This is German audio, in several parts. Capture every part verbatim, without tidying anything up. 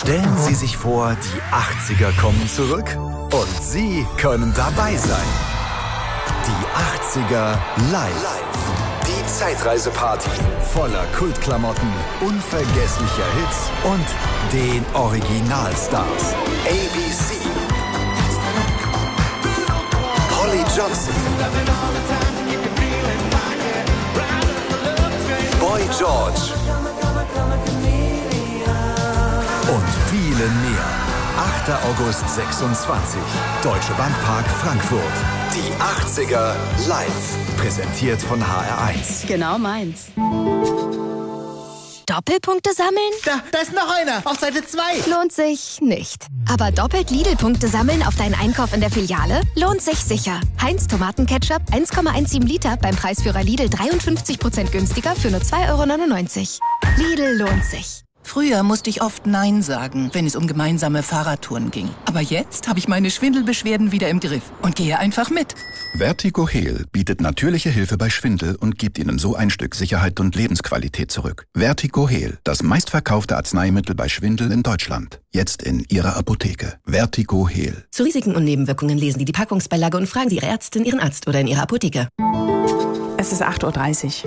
Stellen Sie sich vor, die achtziger kommen zurück und Sie können dabei sein. Die achtziger live. Die Zeitreiseparty voller Kultklamotten, unvergesslicher Hits und den Originalstars. A B C, Holly Johnson, Boy George und viele mehr. achter August sechsundzwanzig. Deutsche Bankpark Frankfurt. Die achtziger live. Präsentiert von H R eins. Genau meins. Doppelpunkte sammeln? Da, da ist noch einer. Auf Seite zwei. Lohnt sich nicht. Aber doppelt Lidl-Punkte sammeln auf deinen Einkauf in der Filiale? Lohnt sich sicher. Heinz Tomatenketchup eins Komma siebzehn Liter beim Preisführer Lidl dreiundfünfzig Prozent günstiger für nur zwei Euro neunundneunzig. Lidl lohnt sich. Früher musste ich oft Nein sagen, wenn es um gemeinsame Fahrradtouren ging. Aber jetzt habe ich meine Schwindelbeschwerden wieder im Griff und gehe einfach mit. Vertigo Heal bietet natürliche Hilfe bei Schwindel und gibt Ihnen so ein Stück Sicherheit und Lebensqualität zurück. Vertigo Heal, das meistverkaufte Arzneimittel bei Schwindel in Deutschland. Jetzt in Ihrer Apotheke. Vertigo Heal. Zu Risiken und Nebenwirkungen lesen Sie die Packungsbeilage und fragen Sie Ihre Ärztin, Ihren Arzt oder in Ihrer Apotheke. Es ist acht Uhr dreißig.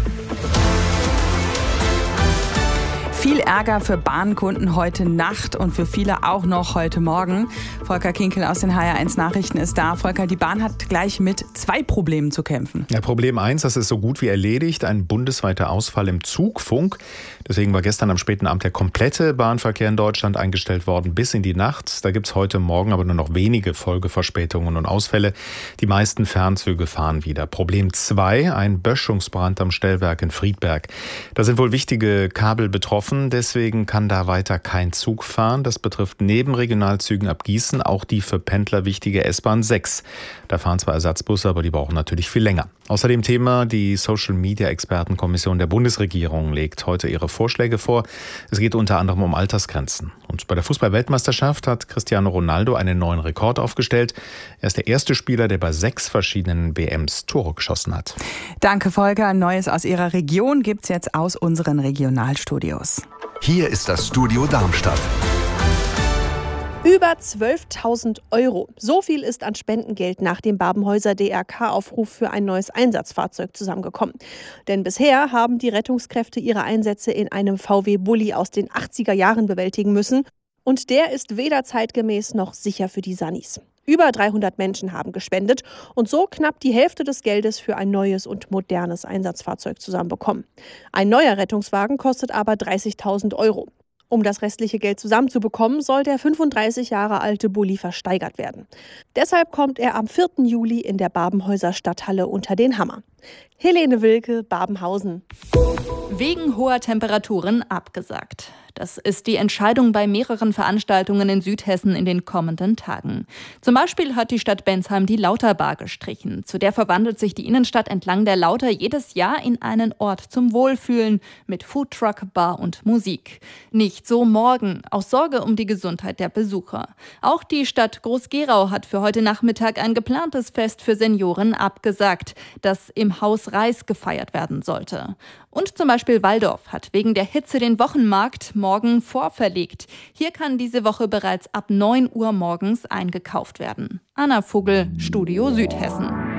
Viel Ärger für Bahnkunden heute Nacht und für viele auch noch heute Morgen. Volker Kinkel aus den H R eins Nachrichten ist da. Volker, die Bahn hat gleich mit zwei Problemen zu kämpfen. Ja, Problem eins, das ist so gut wie erledigt, ein bundesweiter Ausfall im Zugfunk. Deswegen war gestern am späten Abend der komplette Bahnverkehr in Deutschland eingestellt worden bis in die Nacht. Da gibt es heute Morgen aber nur noch wenige Folgeverspätungen und Ausfälle. Die meisten Fernzüge fahren wieder. Problem zwei, ein Böschungsbrand am Stellwerk in Friedberg. Da sind wohl wichtige Kabel betroffen. Deswegen kann da weiter kein Zug fahren. Das betrifft neben Regionalzügen ab Gießen auch die für Pendler wichtige S-Bahn sechs. Da fahren zwar Ersatzbusse, aber die brauchen natürlich viel länger. Außerdem Thema, die Social-Media-Expertenkommission der Bundesregierung legt heute ihre Vorschläge vor. Es geht unter anderem um Altersgrenzen. Und bei der Fußball-Weltmeisterschaft hat Cristiano Ronaldo einen neuen Rekord aufgestellt. Er ist der erste Spieler, der bei sechs verschiedenen B Ms Tore geschossen hat. Danke, Volker. Neues aus Ihrer Region gibt's jetzt aus unseren Regionalstudios. Hier ist das Studio Darmstadt. Über zwölftausend Euro. So viel ist an Spendengeld nach dem Babenhäuser D R K-Aufruf für ein neues Einsatzfahrzeug zusammengekommen. Denn bisher haben die Rettungskräfte ihre Einsätze in einem V W-Bulli aus den achtziger Jahren bewältigen müssen. Und der ist weder zeitgemäß noch sicher für die Sannis. Über dreihundert Menschen haben gespendet und so knapp die Hälfte des Geldes für ein neues und modernes Einsatzfahrzeug zusammenbekommen. Ein neuer Rettungswagen kostet aber dreißigtausend Euro. Um das restliche Geld zusammenzubekommen, soll der fünfunddreißig Jahre alte Bulli versteigert werden. Deshalb kommt er am vierten Juli in der Babenhäuser Stadthalle unter den Hammer. Helene Wilke, Babenhausen. Wegen hoher Temperaturen abgesagt. Das ist die Entscheidung bei mehreren Veranstaltungen in Südhessen in den kommenden Tagen. Zum Beispiel hat die Stadt Bensheim die Lauterbar gestrichen. Zu der verwandelt sich die Innenstadt entlang der Lauter jedes Jahr in einen Ort zum Wohlfühlen mit Foodtruck, Bar und Musik. Nicht so morgen, aus Sorge um die Gesundheit der Besucher. Auch die Stadt Groß-Gerau hat für heute Nachmittag ein geplantes Fest für Senioren abgesagt, das im Haus Reis gefeiert werden sollte. Und zum Beispiel Walldorf hat wegen der Hitze den Wochenmarkt morgen vorverlegt. Hier kann diese Woche bereits ab neun Uhr morgens eingekauft werden. Anna Vogel, Studio Südhessen.